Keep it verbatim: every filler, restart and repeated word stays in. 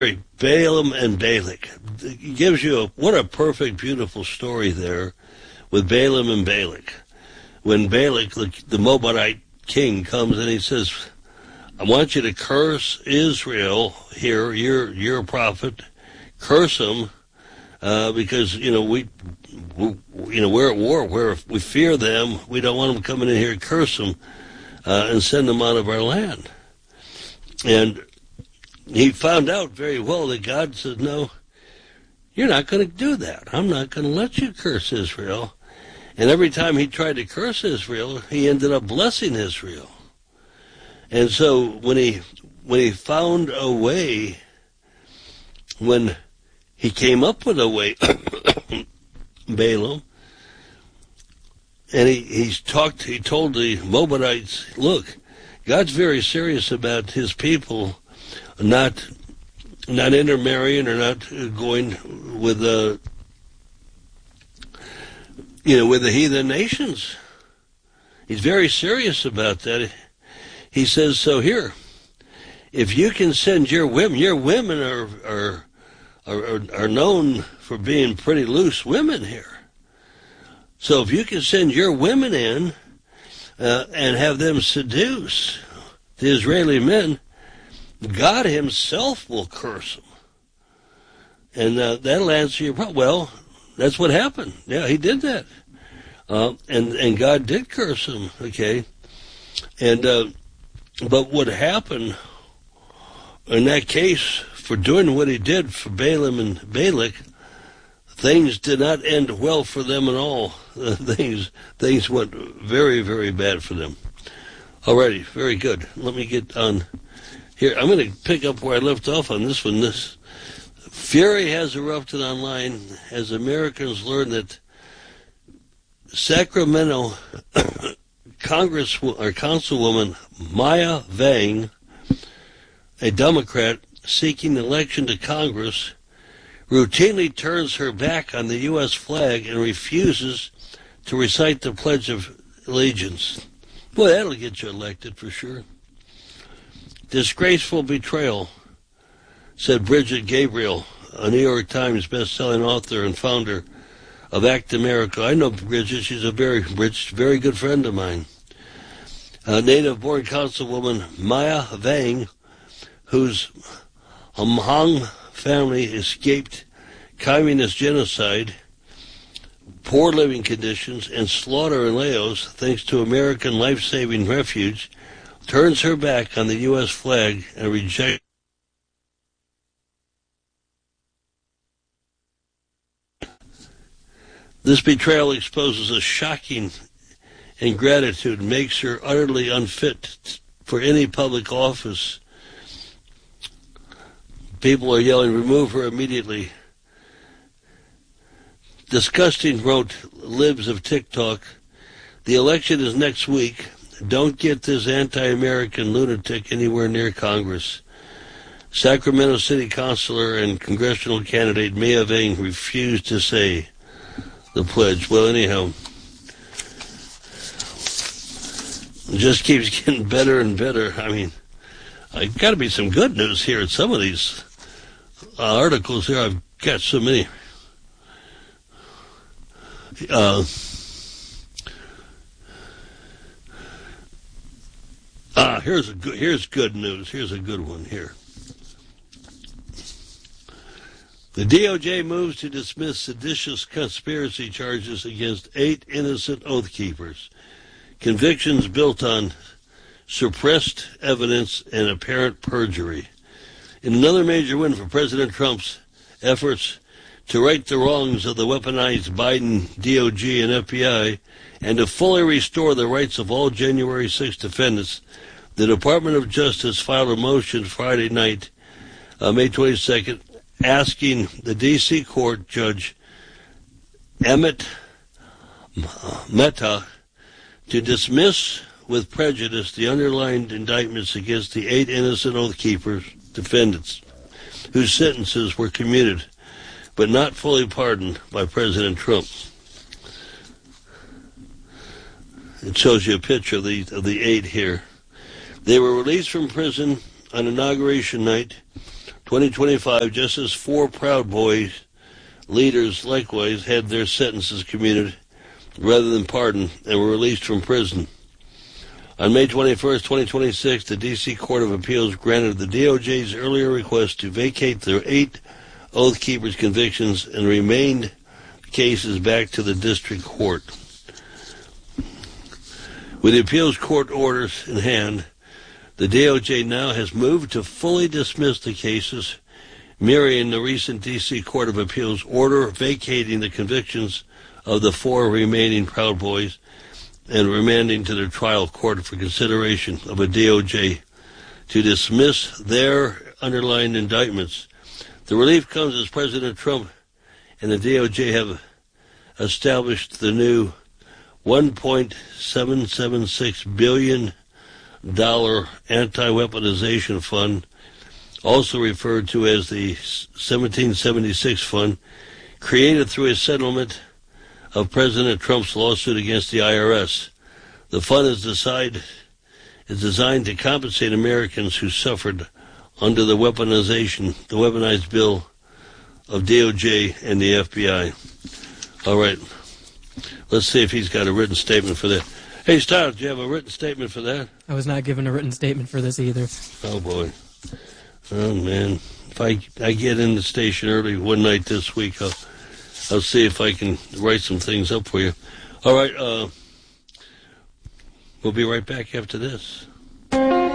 Balaam and Balak. It gives you a, what a perfect, beautiful story there with Balaam and Balak. When Balak, the, the Moabite king, comes and he says, I want you to curse Israel here. You're, you're a prophet. Curse them uh, because, you know, we, we, you know, we're at war. We're, we fear them. We don't want them coming in here and curse them uh, and send them out of our land. And he found out very well that God said, no, you're not going to do that. I'm not going to let you curse Israel. And every time he tried to curse Israel, he ended up blessing Israel. And so when he when he found a way, when he came up with a way, Balaam, and he, he's talked, he told the Moabites, look, God's very serious about his people not not intermarrying or not going with the you know with the heathen nations. He's very serious about that. He says, so here, if you can send your women, your women are are are, are known for being pretty loose women here. So if you can send your women in uh, and have them seduce the Israeli men, God himself will curse them. And uh, that'll answer your problem. Well, that's what happened. Yeah, he did that. Uh, and, and God did curse them, okay? And, uh, but what happened in that case for doing what he did for Balaam and Balak, things did not end well for them at all. Uh, things, things went very, very bad for them. Alrighty, very good. Let me get on. Here, I'm going to pick up where I left off on this one. This fury has erupted online as Americans learn that Sacramento Congress or Councilwoman Maya Vang, a Democrat seeking election to Congress, routinely turns her back on the U S flag and refuses to recite the Pledge of Allegiance. Boy, that'll get you elected for sure. Disgraceful betrayal, said Bridget Gabriel, a New York Times best-selling author and founder of ACT America. I know Bridget. She's a very rich, very good friend of mine. A native-born councilwoman, Maya Vang, whose Hmong family escaped communist genocide, poor living conditions, and slaughter in Laos thanks to American life-saving refuge, turns her back on the U S flag and rejects this betrayal exposes a shocking ingratitude and makes her utterly unfit for any public office. People are yelling, remove her immediately. Disgusting, wrote Libs of TikTok. The election is next week. Don't get this anti-American lunatic anywhere near Congress. Sacramento City Councilor and congressional candidate Maya Vang refused to say the pledge. Well, anyhow, it just keeps getting better and better. I mean, I got to be some good news here in some of these uh, articles here. I've got so many. Uh, ah, here's a good. Here's good news. Here's a good one here. The D O J moves to dismiss seditious conspiracy charges against eight innocent Oath Keepers. Convictions built on suppressed evidence and apparent perjury. In another major win for President Trump's efforts to right the wrongs of the weaponized Biden D O J and F B I and to fully restore the rights of all January sixth defendants, the Department of Justice filed a motion Friday night, uh, May twenty-second, asking the D C court judge Emmett Mehta to dismiss with prejudice the underlying indictments against the eight innocent Oath Keepers defendants whose sentences were commuted but not fully pardoned by President Trump. It shows you a picture of the, of the eight here. They were released from prison on Inauguration Night twenty twenty-five, just as four Proud Boys leaders likewise had their sentences commuted rather than pardoned and were released from prison. On May twenty-first, twenty twenty-six, the D C Court of Appeals granted the D O J's earlier request to vacate their eight Oath Keepers convictions and remained cases back to the district court. With the appeals court orders in hand, the D O J now has moved to fully dismiss the cases, mirroring the recent D C Court of Appeals order vacating the convictions of the four remaining Proud Boys and remanding to the trial court for consideration of a D O J to dismiss their underlying indictments. The relief comes as President Trump and the D O J have established the new one point seven seven six billion dollars anti-weaponization fund, also referred to as the seventeen seventy-six fund, created through a settlement of President Trump's lawsuit against the I R S. The fund is, decide, is designed to compensate Americans who suffered under the weaponization, the weaponized bill of D O J and the F B I. All right. Let's see if he's got a written statement for that. Hey, Stout, do you have a written statement for that? I was not given a written statement for this either. Oh, boy. Oh, man. If I, I get in the station early one night this week, I'll, I'll see if I can write some things up for you. All right. Uh, we'll be right back after this.